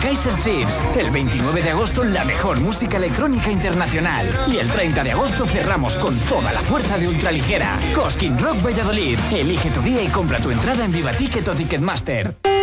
Kaiser Chiefs. El 29 de agosto la mejor música electrónica internacional. Y el 30 de agosto cerramos con toda la fuerza de Ultraligera. Cosquín Rock Valladolid. Elige tu día y compra tu entrada en Viva Ticket o Ticketmaster.